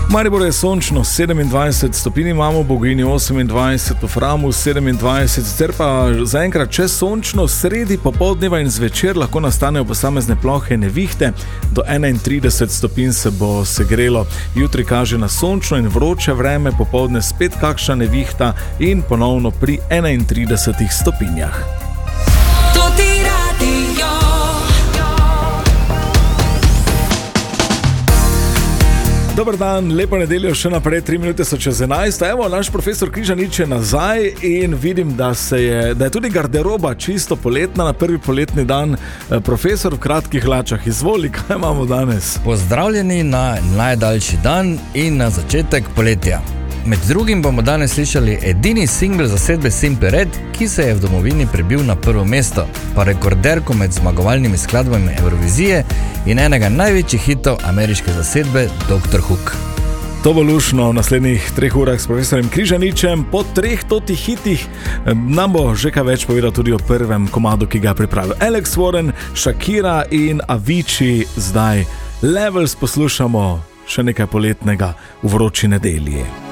Maribor je sončno, 27 stopinj imamo, v Bogojini 28, v Framu 27, sicer pa zaenkrat čez sončno, sredi popoldneva in zvečer lahko nastanejo posamezne plohe nevihte, do 31 stopinj se bo segrelo. Jutri kaže na sončno in vroče vreme, popoldne spet kakšna nevihta in ponovno pri 31 stopinjah. Dobar dan, lepo nedeljo, še naprej, 3 minute so čez 11. Evo, naš profesor Križanič je nazaj in vidim, da je tudi garderoba čisto poletna na prvi poletni dan. Profesor v kratkih hlačah, izvoli, kaj imamo danes? Pozdravljeni na najdaljši dan in na začetek poletja. Med drugim bomo danes slišali edini singl zasedbe Simply Red, ki se je v domovini prebil na prvo mesto, pa rekorderko med zmagovalnimi skladbami Evrovizije in enega največjih hitov ameriške zasedbe Dr. Hook. To bo lušno v naslednjih 3 urah s profesorjem Križaničem. Po 3 totih hitih nam bo že kaj več povedal tudi o prvem komadu, ki ga je pripravil Alex Warren, Shakira in Avicii. Zdaj Levels poslušamo, še nekaj poletnega v vroči nedelji.